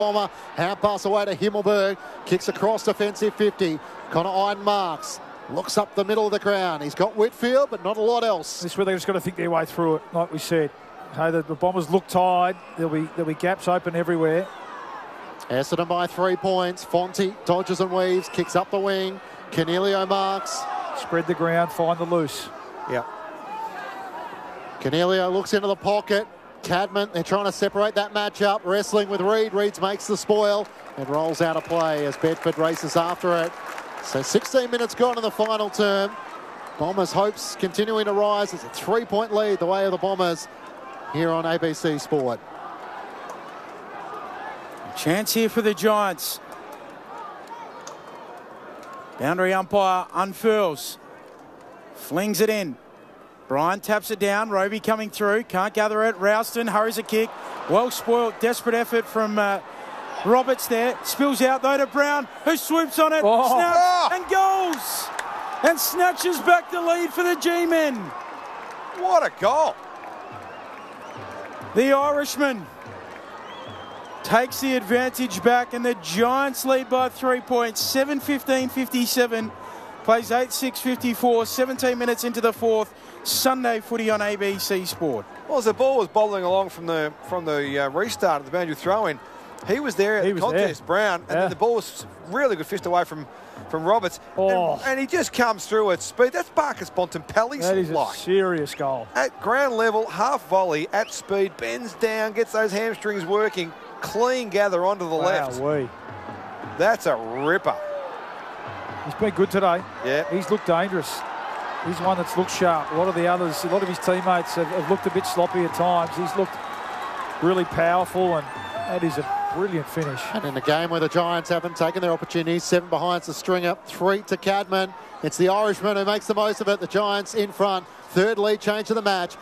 Bomber, hand pass away to Himmelberg, kicks across defensive 50. Connor Iden marks, looks up the middle of the ground. He's got Whitfield, but not a lot else. This is where they've just got to think their way through it, like we said. Hey, the Bombers look tired. There'll be gaps open everywhere. Essendon by 3 points. Fonte dodges and weaves, kicks up the wing. Cornelio marks. Spread the ground, find the loose. Yeah. Cornelio looks into the pocket. Cadman, they're trying to separate that matchup. Wrestling with Reed. Reed makes the spoil and rolls out of play as Bedford races after it. So 16 minutes gone in the final term. Bombers' hopes continuing to rise. It's a 3-point lead the way of the Bombers here on ABC Sport. Chance here for the Giants. Boundary umpire unfurls. Flings it in. Bryant taps it down. Roby coming through. Can't gather it. Ralston hurries a kick. Well spoiled. Desperate effort from Roberts there. Spills out though to Brown, who swoops on it. Snaps and goals. And snatches back the lead for the G-men. What a goal. The Irishman takes the advantage back, and the Giants lead by 3 points. 7:15:57. Plays 8:6:54. 17 minutes into the fourth. Sunday footy on ABC Sport. Well, as the ball was bobbling along from the restart of the boundary throw-in, he was there at the contest, Brown, and then the ball was really good fist away from Roberts, and he just comes through at speed. That's Marcus Bontempelli's That is a serious goal. At ground level, half volley, at speed, bends down, gets those hamstrings working, clean gather onto the left. That's a ripper. He's been good today. Yeah. He's looked dangerous. He's one that's looked sharp. A lot of his teammates have looked a bit sloppy at times. He's looked really powerful, and that is a brilliant finish. And in a game where the Giants haven't taken their opportunities, 7 behind the stringer, 3 to Cadman. It's the Irishman who makes the most of it. The Giants in front. Third lead change of the match.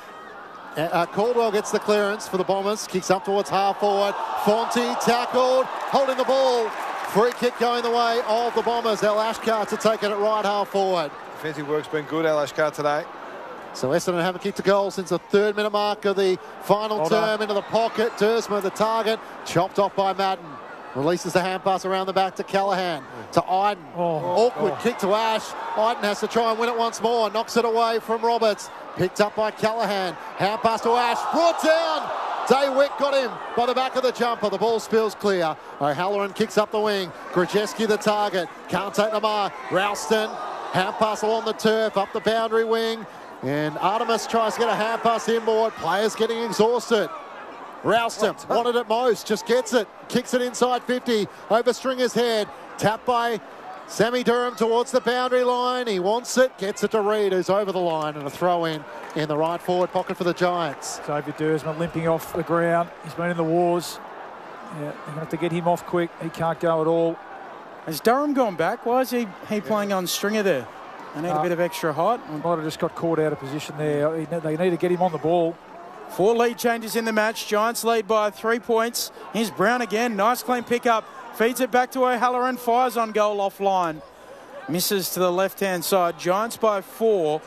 Caldwell gets the clearance for the Bombers. Kicks up towards half forward. Fonte tackled, holding the ball. Free kick going the way of the Bombers. El Ashkar to take it at right half forward. Defensive work's been good, El Ashkar, today. So Essendon haven't kicked a goal since the 3rd-minute mark of the final term. Into the pocket. Dursma, the target, chopped off by Madden. Releases the hand pass around the back to Callaghan. To Iden. Awkward kick to Ash. Iden has to try and win it once more. Knocks it away from Roberts. Picked up by Callaghan. Hand pass to Ash. Brought down. Daywick got him by the back of the jumper. The ball spills clear. O'Halloran kicks up the wing. Grzeski the target. Can't take the mark. Ralston. Hand pass along the turf. Up the boundary wing. And Artemis tries to get a hand pass inboard. Players getting exhausted. Ralston wanted it most. Just gets it. Kicks it inside 50. Over Stringer's head. Tapped by Sammy Durham towards the boundary line. He wants it. Gets it to Reed, who's over the line. And a throw in the right forward pocket for the Giants. Xavier Dursma limping off the ground. He's been in the wars. Yeah, they're going to have to get him off quick. He can't go at all. Has Durham gone back? Why is he playing on Stringer there? They need a bit of extra height. Might have just got caught out of position there. They need to get him on the ball. 4 lead changes in the match. Giants lead by 3 points. Here's Brown again. Nice clean pickup. Feeds it back to O'Halloran. Fires on goal offline. Misses to the left-hand side. Giants by 4.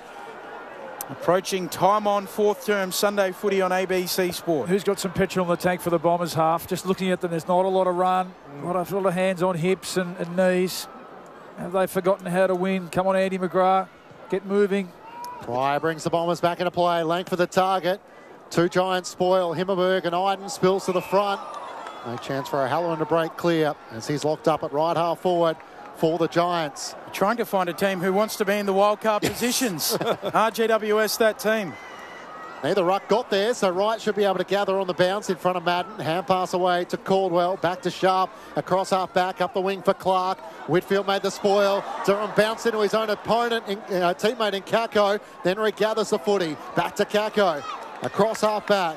Approaching time on 4th term Sunday footy on ABC Sport. Who's got some petrol in the tank for the Bombers half? Just looking at them, there's not a lot of run. A lot of hands on hips and knees. Have they forgotten how to win? Come on, Andy McGrath. Get moving. Pryor brings the Bombers back into play. Lang for the target. 2 Giants spoil. Himmelberg and Iden spills to the front. No chance for O'Halloran to break clear as he's locked up at right half forward for the Giants. Trying to find a team who wants to be in the wildcard positions. RGWS, that team. Neither ruck got there, so Wright should be able to gather on the bounce in front of Madden. Hand pass away to Caldwell, back to Sharp, across half back, up the wing for Clark. Whitfield made the spoil. Durham bounced into his own opponent, teammate in Kako, then regathers the footy. Back to Kako, across half back.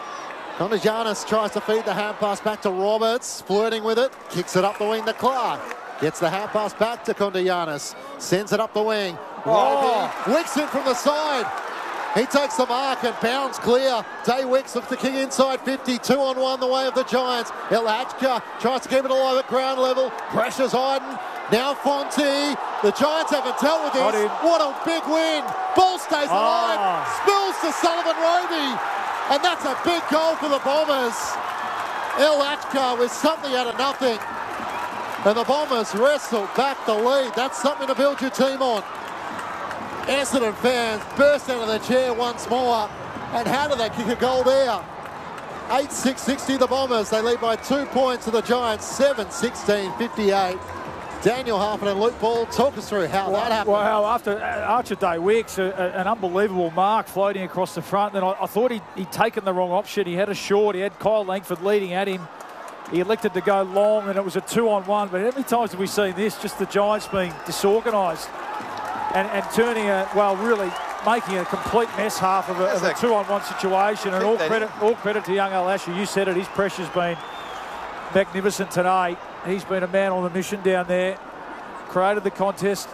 Kondigianis tries to feed the hand pass back to Roberts, flirting with it, kicks it up the wing to Clark. Gets the hand pass back to Kondigianis, sends it up the wing. Wicks in from the side. He takes the mark and bounds clear. Daywicks looks the king inside 50. 2-on-1 the way of the Giants. Elachka tries to keep it alive at ground level. Pressures Iden. Now Fonte. The Giants haven't dealt with this. What a big win. Ball stays alive. Spills to Sullivan Roby. And that's a big goal for the Bombers. Elachka with something out of nothing. And the Bombers wrestle back the lead. That's something to build your team on. Essendon fans burst out of their chair once more. And how do they kick a goal there? 8-6-60 the Bombers. They lead by 2 points to the Giants. 7-16-58. Daniel Harper and Luke Ball, talk us through how that happened. Well, after Archer Day Wicks, an unbelievable mark floating across the front. Then I thought he'd taken the wrong option. He had a short. He had Kyle Langford leading at him. He elected to go long, and it was a 2-on-1. But how many times have we seen this? Just the Giants being disorganised and turning really making a complete mess half of a 2-on-1 situation. And all credit to young Al Asher. You said it. His pressure's been magnificent today. He's been a man on the mission down there. Created the contest.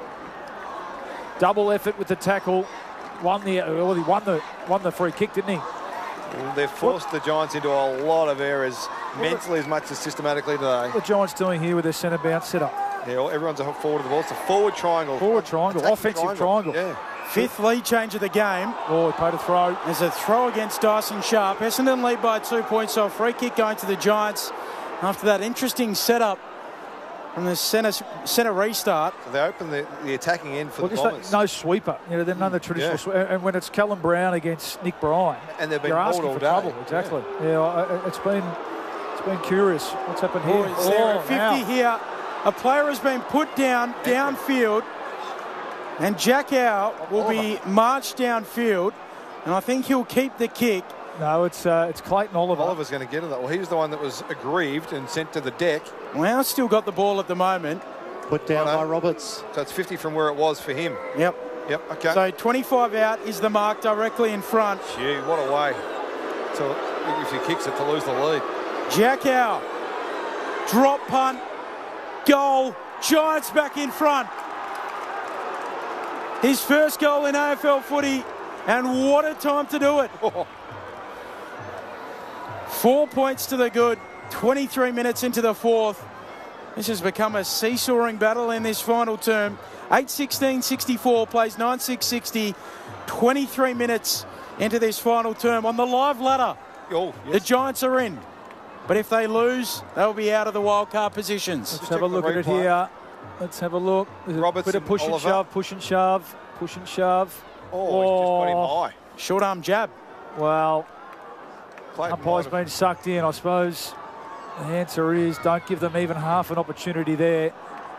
Double effort with the tackle. He won the free kick, didn't he? Well, they've forced the Giants into a lot of errors, mentally as much as systematically today. What are the Giants doing here with their centre bounce setup? Yeah, everyone's forward of the ball. It's a forward triangle. Forward triangle, offensive triangle. Yeah. Fifth lead change of the game. Oh, he played a throw. There's a throw against Dyson Sharp. Essendon lead by 2 points, so a free kick going to the Giants after that interesting setup from the centre restart. So they open the attacking end for the Bombers. No sweeper. They're none of the traditional and when it's Callum Brown against Nick Bryan, and they've been you're asking asking for trouble. Exactly. Yeah, it's been curious. What's happened here? Is there a 50 here? A player has been put down downfield, and Jack Howe will be marched downfield, and I think he'll keep the kick. No, it's Clayton Oliver. Oliver's going to get it. Well, he was the one that was aggrieved and sent to the deck. Well, still got the ball at the moment. Put down by Roberts. So it's 50 from where it was for him. Yep, okay. So 25 out is the mark directly in front. Gee, what a way. So if he kicks it to lose the lead. Jack Howe. Drop punt. Goal. Giants back in front. His first goal in AFL footy, and what a time to do it. 4 points to the good, 23 minutes into the fourth. This has become a seesawing battle in this final term. 8-16-64 plays 9-6-60, 23 minutes into this final term. On the live ladder, the Giants are in. But if they lose, they'll be out of the wildcard positions. Let's have a look at it here. Let's have a look. There's a bit of push and shove, push and shove, push and shove. Oh, he's just put him high. Short arm jab. Well, umpire's been sucked in. I suppose the answer is don't give them even half an opportunity there.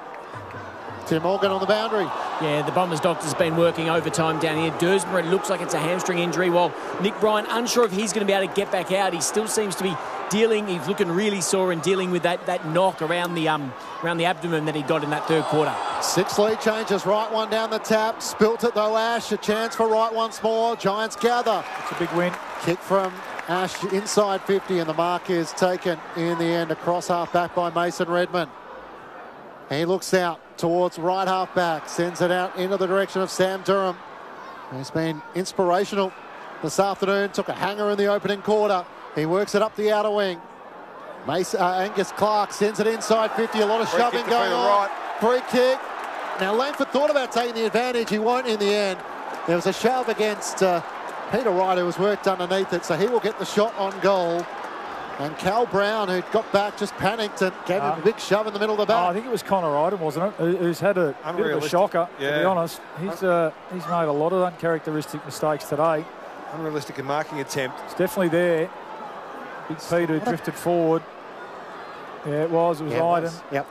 Tim Morgan on the boundary. Yeah, the Bombers doctor's been working overtime down here. Duursma, it looks like it's a hamstring injury, while Nick Bryan, unsure if he's going to be able to get back out. He still seems to be dealing, he's looking really sore and dealing with that knock around the abdomen that he got in that third quarter. 6 lead changes, right one down the tap. Spilt it though, Ash. A chance for right once more. Giants gather. It's a big win. Kick from Ash inside 50, and the mark is taken in the end. Across half back by Mason Redmond. He looks out towards right half back, sends it out into the direction of Sam Durham. He's been inspirational this afternoon, took a hanger in the opening quarter. He works it up the outer wing. Angus Clark sends it inside 50, a lot of shoving going on. Free kick. Now Langford thought about taking the advantage, he won't in the end. There was a shove against Peter Wright, who was worked underneath it, so he will get the shot on goal. And Cal Brown, who got back, just panicked and gave him a big shove in the middle of the back. I think it was Connor Iden, wasn't it? Who's had a bit of a shocker, to be honest. He's made a lot of uncharacteristic mistakes today. Unrealistic marking attempt. It's definitely there. Big Peter drifted forward. Yeah, it was Iden. Yep.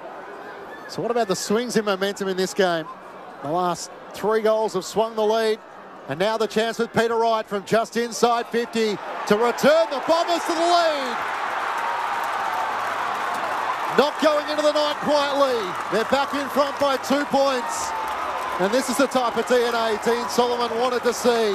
So what about the swings in momentum in this game? The last 3 goals have swung the lead. And now the chance with Peter Wright from just inside 50 to return the Bombers to the lead. Not going into the night quietly. They're back in front by 2 points. And this is the type of DNA Dean Solomon wanted to see.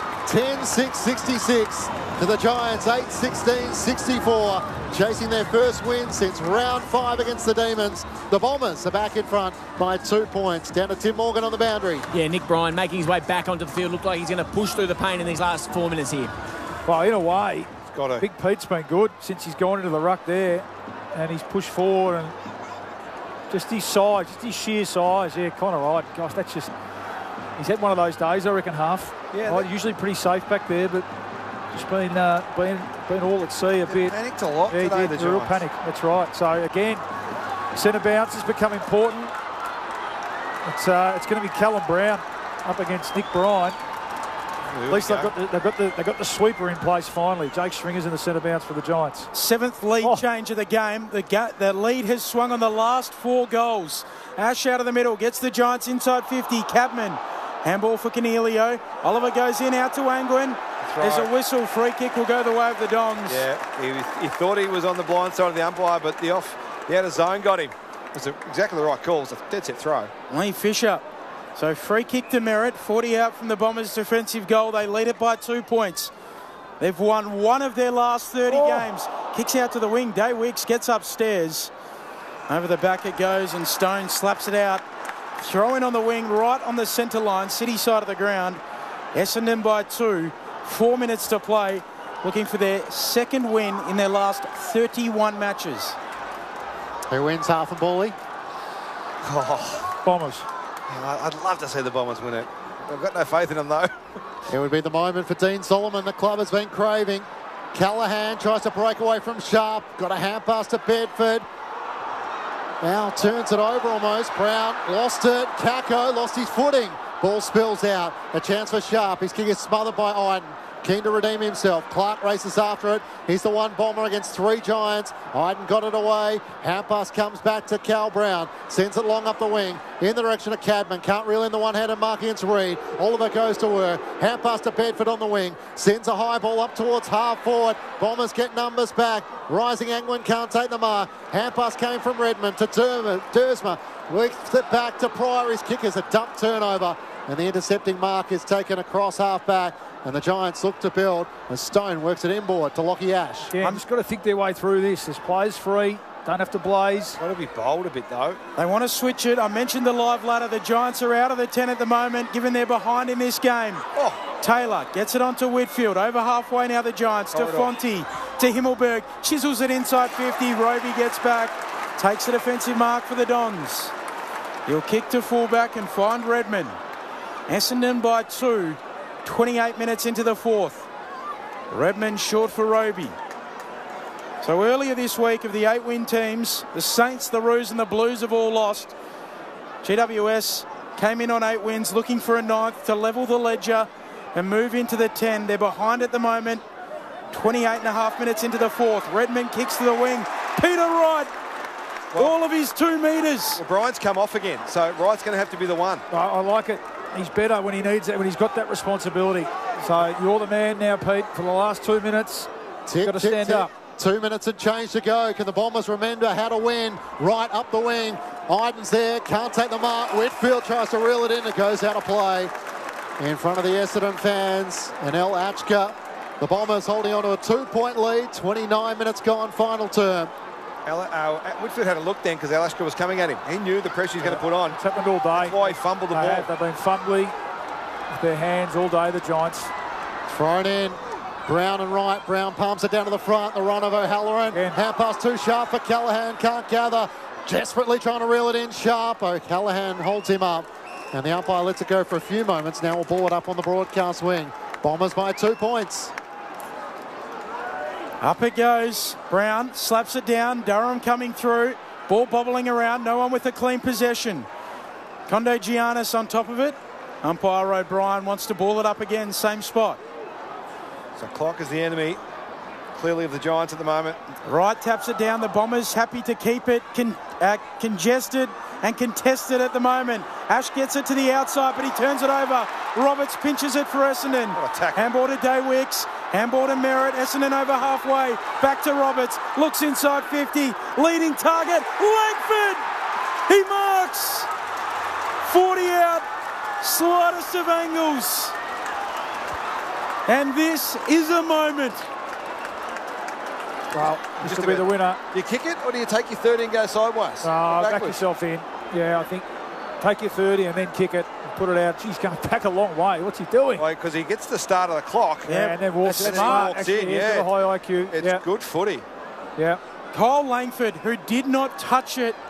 10-6-66 to the Giants, 8-16-64. Chasing their first win since round 5 against the Demons. The Bombers are back in front by 2 points. Down to Tim Morgan on the boundary. Yeah, Nick Bryan making his way back onto the field. Looked like he's going to push through the pain in these last 4 minutes here. Well, in a way, Big Pete's been good since he's gone into the ruck there. And he's pushed forward, and just his size, just his sheer size. Yeah, Connor Wright, gosh, that's just... He's had one of those days, I reckon, half. Yeah, usually pretty safe back there, but Just been all at sea a bit. Panicked a lot yeah, today, the the real Giants. panic. That's right. So again, centre bounce has become important. It's going to be Callum Brown up against Nick Bryan. At least they've got the sweeper in place finally. Jake Stringer's in the centre bounce for the Giants. 7th lead change of the game. The lead has swung on the last 4 goals. Ash out of the middle, gets the Giants inside 50. Cabman, handball for Cornelio. Oliver goes in, out to Angwin. There's a whistle. Free kick will go the way of the Dongs. Yeah, he thought he was on the blind side of the umpire, but the out of zone got him. It was exactly the right call. It was a dead set throw. Lee Fisher. So free kick to Merritt. 40 out from the Bombers' defensive goal. They lead it by 2 points. They've won 1 of their last 30 games. Kicks out to the wing. Day Wicks gets upstairs. Over the back it goes, and Stone slaps it out. Throw in on the wing, right on the centre line, city side of the ground. Essendon by 2. 4 minutes to play. Looking for their 2nd win in their last 31 matches. Who wins half and Bally? Bombers. I'd love to see the Bombers win it. I've got no faith in them, though. It would be the moment for Dean Solomon. The club has been craving. Callaghan tries to break away from Sharp. Got a hand pass to Bedford. Now turns it over almost. Brown lost it. Kako lost his footing. Ball spills out. A chance for Sharp. His kick is smothered by Iden. Keen to redeem himself. Clark races after it. He's the one Bomber against 3 Giants. Iden got it away. Hand pass comes back to Cal Brown. Sends it long up the wing. In the direction of Cadman. Can't reel in the one-handed mark against Reed. Oliver goes to work. Hand pass to Bedford on the wing. Sends a high ball up towards half forward. Bombers get numbers back. Rising Angwin can't take the mark. Hand pass came from Redmond to Dersma. Works it back to Pryor. His kick is a dump turnover. And the intercepting mark is taken across half back. And the Giants look to build as Stone works it inboard to Lockie Ash. Yeah, just got to think their way through this. There's players free. Don't have to blaze. Got to be bold a bit, though. They want to switch it. I mentioned the live ladder. The Giants are out of the 10 at the moment, given they're behind in this game. Taylor gets it onto Whitfield. Over halfway now, the Giants. To Fonte, to Himmelberg. Chisels it inside 50. Roby gets back. Takes a defensive mark for the Dons. He'll kick to fullback and find Redmond. Essendon by 2. 28 minutes into the 4th. Redmond short for Roby. So earlier this week, of the 8-win teams, the Saints, the Roos and the Blues have all lost. GWS came in on 8 wins, looking for a 9th to level the ledger and move into the 10. They're behind at the moment. 28 and a half minutes into the 4th. Redmond kicks to the wing. Peter Wright, all of his 2 metres. Well, Bryant's come off again, so Wright's going to have to be the one. I like it. He's better when he needs it, when he's got that responsibility. So you're the man now, Pete, for the last 2 minutes. You've got to stand up. 2 minutes and change to go. Can the Bombers remember how to win? Right up the wing. Iden's there. Can't take the mark. Whitfield tries to reel it in. It goes out of play. In front of the Essendon fans and El Achka. The Bombers holding on to a 2-point lead. 29 minutes gone, final term. Whitfield had a look then because Alaska was coming at him. He knew the pressure he was going to put on. It's happened all day. That's why he fumbled the ball. They've been fumbling with their hands all day, the Giants. Thrown in. Brown and Wright. Brown pumps it down to the front. The run of O'Halloran. Hand pass too sharp for Callaghan. Can't gather. Desperately trying to reel it in. Sharp. O'Callaghan holds him up. And the umpire lets it go for a few moments. Now we'll ball it up on the broadcast wing. Bombers by 2 points. Up it goes. Brown slaps it down. Durham coming through. Ball bobbling around. No one with a clean possession. Condo Giannis on top of it. Umpire O'Brien wants to ball it up again. Same spot. So clock is the enemy, clearly, of the Giants at the moment. Wright taps it down. The Bombers happy to keep it congested and contested at the moment. Ash gets it to the outside, but he turns it over. Roberts pinches it for Essendon. Handball to Day Wicks. Handball to Merritt. Essendon over halfway. Back to Roberts. Looks inside 50. Leading target. Langford. He marks. 40 out. Slightest of angles. And this is a moment. Well, this will be the winner. Do you kick it or do you take your 30 and go sideways? Back yourself in. Yeah, I think take your 30 and then kick it and put it out. He's going back a long way. What's he doing? Because he gets the start of the clock. Yeah, and then walks in. Walks in. Yeah, got a high IQ. It's good footy. Yeah. Kyle Langford, who did not touch it